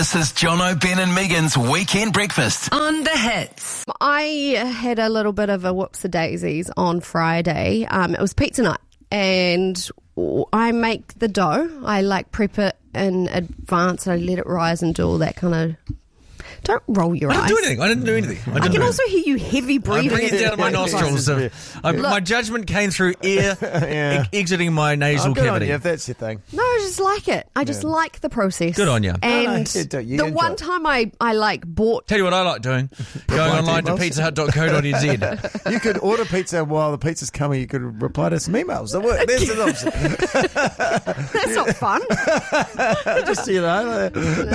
This is Jono, Ben and Megan's Weekend Breakfast. On the Hits. I had a little bit of a whoops-a-daisies on Friday. It was pizza night, and I make the dough. I prep it in advance. I let it rise and do all that kind of... Don't roll your eyes. I didn't do anything. I can also hear you heavy breathing. I'm bringing it down to my nostrils. My judgment came through air exiting my nasal good cavity. On you if that's your thing. No, I just like it. I just like the process. Good on you. And the one time I bought... Tell you what I like doing. Going online to pizzahut.co.nz. You could order pizza while the pizza's coming. You could reply to some emails. There's an option. That's not fun. Just, No.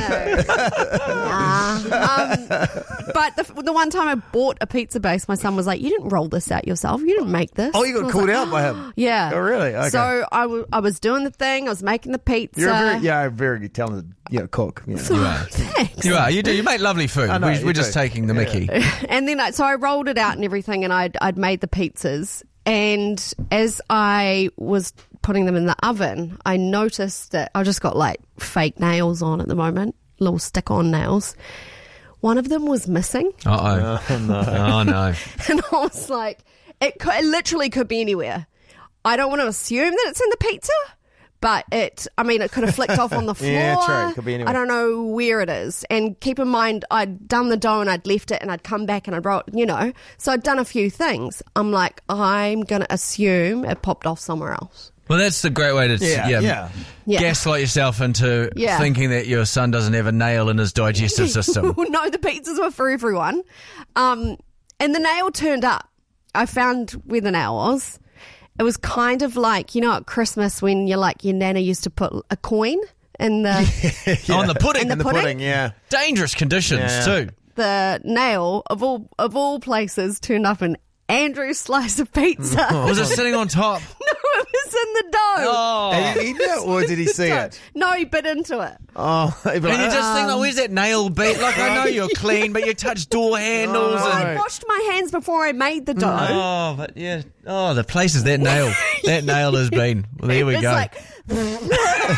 But the one time I bought a pizza base, my son was like, "You didn't roll this out yourself. You didn't make this." Oh, you got called out by him? Yeah. Oh, really? Okay. So I was doing the thing. I was making the pizza. You're a very talented cook. You are. Thanks. You are. You do. You make lovely food. We're just taking the mickey. And then so I rolled it out and everything, and I'd made the pizzas. And as I was putting them in the oven, I noticed that I just got fake nails on at the moment, little stick-on nails. One of them was missing. Uh-oh. Oh, no. Oh, no. And I was like, it literally could be anywhere. I don't want to assume that it's in the pizza, but it could have flicked off on the floor. Yeah, true. It could be anywhere. I don't know where it is. And keep in mind, I'd done the dough and I'd left it and I'd come back and I'd roll it, So I'd done a few things. I'm like, I'm going to assume it popped off somewhere else. Well, that's the great way to gaslight yourself into thinking that your son doesn't have a nail in his digestive system. No, the pizzas were for everyone. And the nail turned up. I found where the nail was. It was kind of like, at Christmas when your nana used to put a coin in the... On the pudding. In the pudding, yeah. Dangerous conditions, too. The nail, of all places, turned up in Andrew's slice of pizza. Was it sitting on top? No, it was in the dough. Oh. Did he eat it or did he see it? No, he bit into it. Oh. And you just think, where's that nail bit? I know you're clean, but you touch door handles. I washed my hands before I made the dough. Oh, but yeah. Oh, the places that nail has been. Well, there we go. But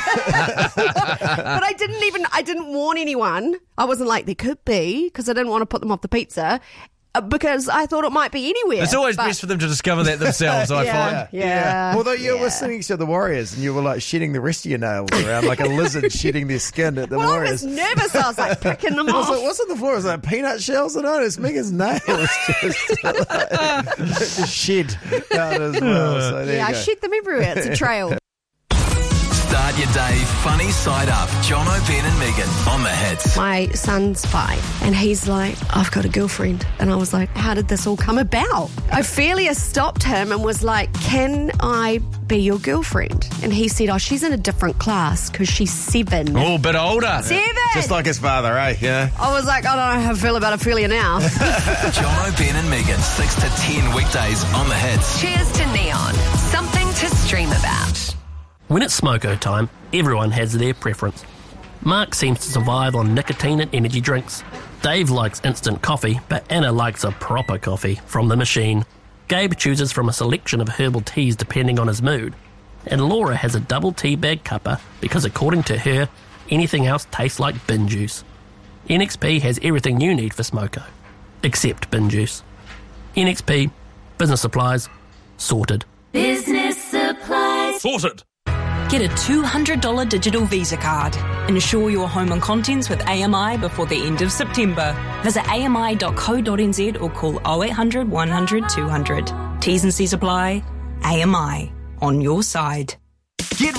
I didn't warn anyone. I wasn't like, there could be, because I didn't want to put them off the pizza. Because I thought it might be anywhere. It's always best for them to discover that themselves, I find. Yeah. Although you were listening to the Warriors and you were shedding the rest of your nails around like a lizard shedding their skin at the Warriors. I was nervous. I was picking them off. I was like, what's on the floor? It was peanut shells? And it's Megan's nails just shed out as well. So there you go. I shed them everywhere. It's a trail. Start your day funny side up. Jono, Ben and Megan on the Hits. My son's 5 and he's like, I've got a girlfriend. And I was like, how did this all come about? Ophelia stopped him and was like, can I be your girlfriend? And he said, she's in a different class because she's 7. Oh, a bit older. 7! Just like his father, eh? Yeah. I was like, I don't know how I feel about Ophelia now. Jono, Ben and Megan, 6 to 10 weekdays on the Hits. Cheers to Neon. Something to stream about. When it's smoko time, everyone has their preference. Mark seems to survive on nicotine and energy drinks. Dave likes instant coffee, but Anna likes a proper coffee from the machine. Gabe chooses from a selection of herbal teas depending on his mood. And Laura has a double tea bag cuppa because according to her, anything else tastes like bin juice. NXP has everything you need for smoko, except bin juice. NXP, business supplies, sorted. Business supplies. Sorted. Get a $200 digital Visa card. Insure your home and contents with AMI before the end of September. Visit ami.co.nz or call 0800 100 200. T's and C's apply. AMI, on your side.